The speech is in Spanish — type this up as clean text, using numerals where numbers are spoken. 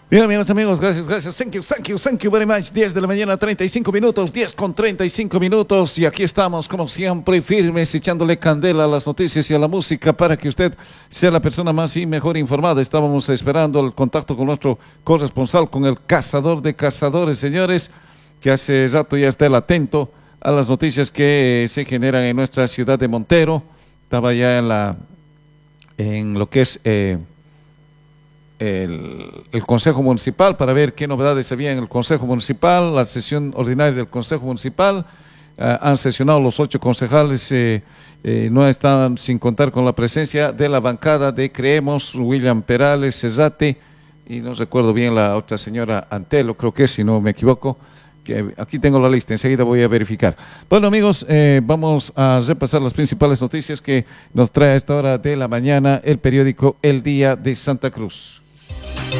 Bien, amigos, gracias. Thank you very much. 10 de la mañana, 35 minutos, 10 con 35 minutos. Y aquí estamos, como siempre, firmes, echándole candela a las noticias y a la música para que usted sea la persona más y mejor informada. Estábamos esperando el contacto con nuestro corresponsal, con el cazador de cazadores, señores, que hace rato ya está el atento a las noticias que se generan en nuestra ciudad de Montero. Estaba ya en lo que es el Consejo Municipal para ver qué novedades había en el Consejo Municipal, la sesión ordinaria del Consejo Municipal. Han sesionado los 8 concejales, no están sin contar con la presencia de la bancada de Creemos, William Perales, Cesate, y no recuerdo bien la otra señora Antelo, creo que si no me equivoco. Que aquí tengo la lista, enseguida voy a verificar. Bueno, amigos, vamos a repasar las principales noticias que nos trae a esta hora de la mañana el periódico El Día de Santa Cruz.